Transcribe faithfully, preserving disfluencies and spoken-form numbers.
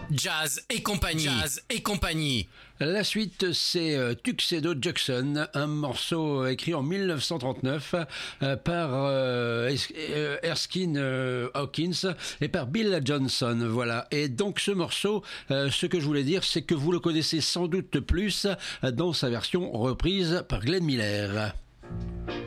Jazz et compagnie. Jazz et compagnie. La suite, c'est euh, Tuxedo Jackson, un morceau écrit en mille neuf cent trente-neuf euh, par euh, euh, Erskine euh, Hawkins et par Bill Johnson. Voilà. Et donc ce morceau, euh, ce que je voulais dire, c'est que vous le connaissez sans doute plus dans sa version reprise par Glenn Miller.